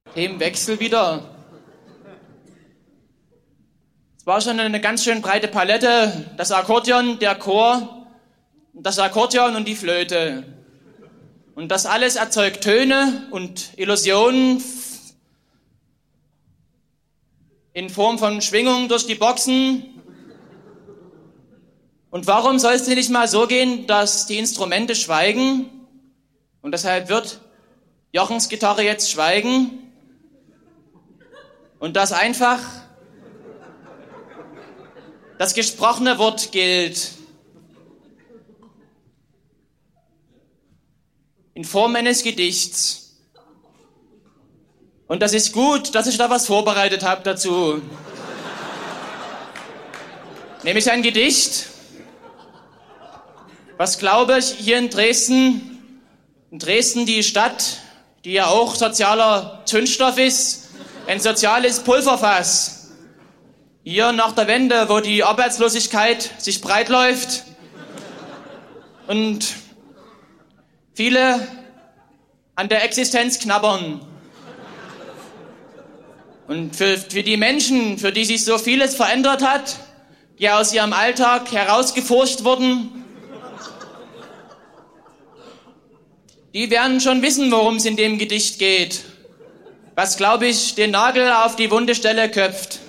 Themenwechsel wieder. Es war schon eine ganz schön breite Palette. Das Akkordeon, der Chor, das Akkordeon und die Flöte. Und das alles erzeugt Töne und Illusionen in Form von Schwingungen durch die Boxen. Und warum soll es denn nicht mal so gehen, dass die Instrumente schweigen? Und deshalb wird Jochens Gitarre jetzt schweigen. Und dass einfach das gesprochene Wort gilt. In Form eines Gedichts. Und das ist gut, dass ich da was vorbereitet habe dazu. Nämlich ein Gedicht, was glaube ich hier in Dresden, die Stadt, die ja auch sozialer Zündstoff ist, ein soziales Pulverfass. Hier nach der Wende, wo die Arbeitslosigkeit sich breitläuft und viele an der Existenz knabbern. Und für die Menschen, für die sich so vieles verändert hat, die aus ihrem Alltag herausgefurcht wurden, die werden schon wissen, worum es in dem Gedicht geht. Was, glaube ich, den Nagel auf die wunde Stelle köpft.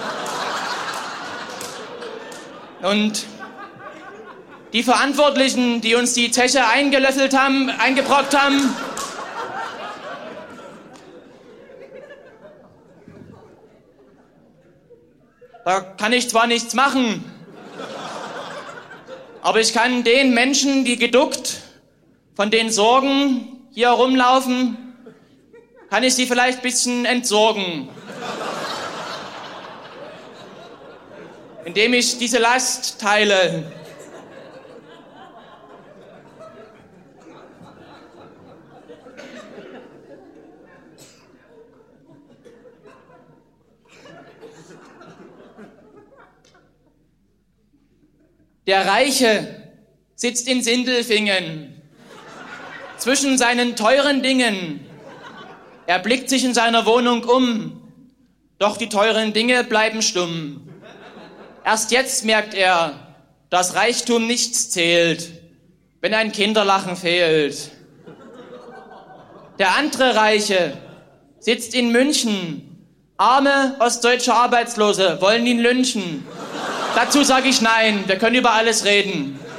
Und die Verantwortlichen, die uns die Zeche eingebrockt haben, da kann ich zwar nichts machen, aber ich kann den Menschen, die geduckt von den Sorgen hier rumlaufen, kann ich sie vielleicht ein bisschen entsorgen. Indem ich diese Last teile. Der Reiche sitzt in Sindelfingen zwischen seinen teuren Dingen. Er blickt sich in seiner Wohnung um, doch die teuren Dinge bleiben stumm. Erst jetzt merkt er, dass Reichtum nichts zählt, wenn ein Kinderlachen fehlt. Der andere Reiche sitzt in München. Arme ostdeutsche Arbeitslose wollen ihn lynchen. Dazu sage ich nein, wir können über alles reden.